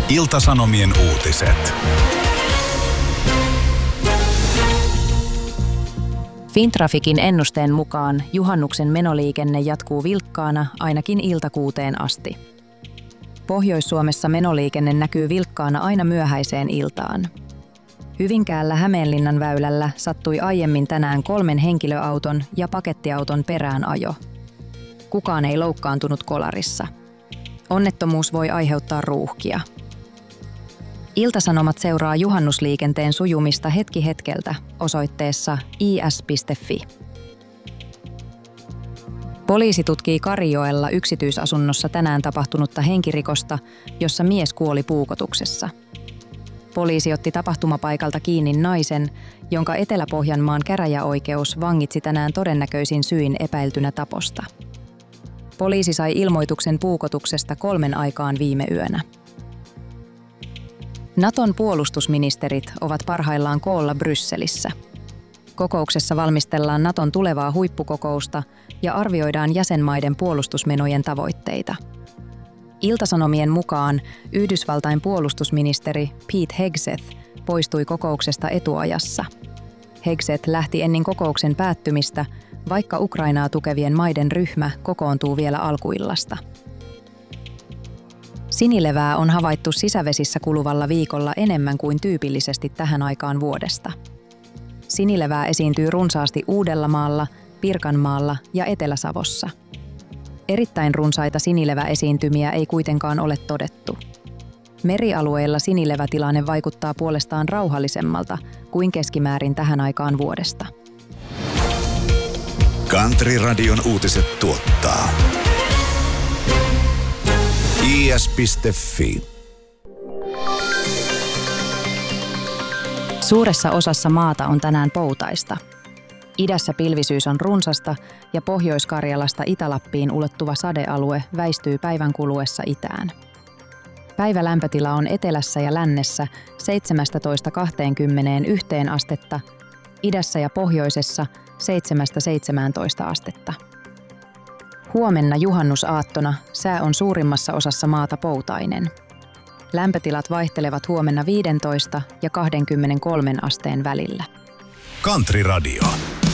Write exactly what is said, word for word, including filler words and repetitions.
Ilta-Sanomien uutiset. Fintraficin ennusteen mukaan juhannuksen menoliikenne jatkuu vilkkaana ainakin iltakuuteen asti. Pohjois-Suomessa menoliikenne näkyy vilkkaana aina myöhäiseen iltaan. Hyvinkäällä Hämeenlinnan väylällä sattui aiemmin tänään kolmen henkilöauton ja pakettiauton perään ajo. Kukaan ei loukkaantunut kolarissa. Onnettomuus voi aiheuttaa ruuhkia. Ilta-Sanomat seuraa juhannusliikenteen sujumista hetki hetkeltä osoitteessa i s piste f i. Poliisi tutkii Karijoella yksityisasunnossa tänään tapahtunutta henkirikosta, jossa mies kuoli puukotuksessa. Poliisi otti tapahtumapaikalta kiinni naisen, jonka Etelä-Pohjanmaan käräjäoikeus vangitsi tänään todennäköisin syin epäiltynä taposta. Poliisi sai ilmoituksen puukotuksesta kolmen aikaan viime yönä. Naton puolustusministerit ovat parhaillaan koolla Brysselissä. Kokouksessa valmistellaan Naton tulevaa huippukokousta ja arvioidaan jäsenmaiden puolustusmenojen tavoitteita. Ilta-Sanomien mukaan Yhdysvaltain puolustusministeri Pete Hegseth poistui kokouksesta etuajassa. Hegseth lähti ennen kokouksen päättymistä, vaikka Ukrainaa tukevien maiden ryhmä kokoontuu vielä alkuillasta. Sinilevää on havaittu sisävesissä kuluvalla viikolla enemmän kuin tyypillisesti tähän aikaan vuodesta. Sinilevää esiintyy runsaasti Uudellamaalla, Pirkanmaalla ja Etelä-Savossa. Erittäin runsaita sinileväesiintymiä ei kuitenkaan ole todettu. Merialueilla sinilevätilanne vaikuttaa puolestaan rauhallisemmalta kuin keskimäärin tähän aikaan vuodesta. Country Radion uutiset tuottaa i s piste f i. Suuressa osassa maata on tänään poutaista. Idässä pilvisyys on runsasta ja Pohjois-Karjalasta Itä-Lappiin ulottuva sadealue väistyy päivän kuluessa itään. Päivälämpötila on etelässä ja lännessä seitsemästätoista kaksikymmentäyksi astetta, idässä ja pohjoisessa seitsemästä seitsemääntoista astetta. Huomenna juhannusaattona sää on suurimmassa osassa maata poutainen. Lämpötilat vaihtelevat huomenna viisitoista ja kaksikymmentäkolme asteen välillä. Country Radio.